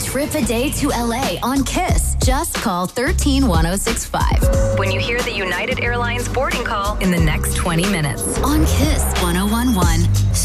trip a day to LA on Kiss. Just call 131065. When you hear the United Airlines boarding call in the next 20 minutes. On Kiss 1011.